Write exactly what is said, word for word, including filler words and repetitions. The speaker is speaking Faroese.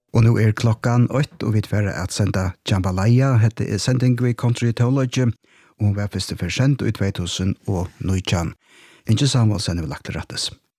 Og nu er klokkan åtte, og vi tverre at senda Jambalaya, hette er sending vi Country Theology, og hun var første for sendt i to tusen og nitton. Ikke Samuelsen er vi lagt til rettes.